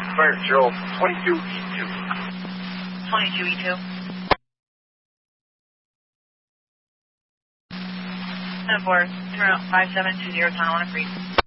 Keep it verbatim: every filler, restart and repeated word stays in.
Fire Control, twenty-two E two. twenty-two E two. ten four, turn out five seven two zero, Tunnel on a free.